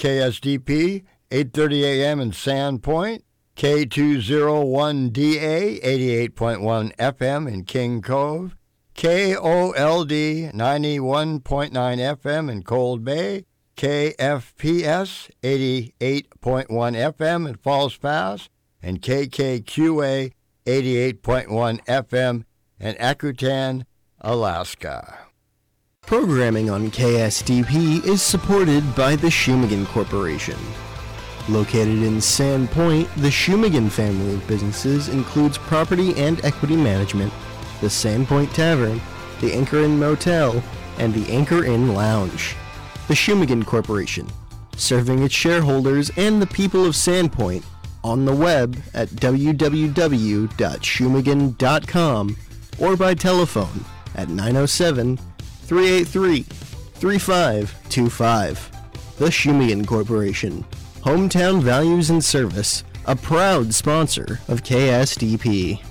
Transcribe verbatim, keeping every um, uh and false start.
K S D P, eight thirty a.m. in Sandpoint, K two oh one D A, eighty-eight point one F M in King Cove, K O L D, ninety-one point nine F M in Cold Bay, K F P S, eighty-eight point one F M in Falls Pass, and K K Q A, eighty-eight point one F M in Akutan, Alaska. Programming on K S D P is supported by the Shumagan Corporation. Located in Sandpoint, the Shumagan family of businesses includes property and equity management, the Sandpoint Tavern, the Anchor Inn Motel, and the Anchor Inn Lounge. The Shumagan Corporation, serving its shareholders and the people of Sandpoint on the web at w w w dot shumagan dot com or by telephone at nine oh seven, three eight three, three five two five. The Shumagan Corporation, Hometown Values and Service, a proud sponsor of K S D P.